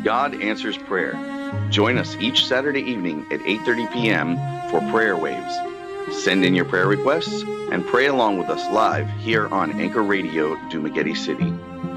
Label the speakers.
Speaker 1: God answers prayer. Join us each Saturday evening at 8:30 p.m. for Prayer Waves. Send in your prayer requests and pray along with us live here on Anchor Radio, Dumaguete City.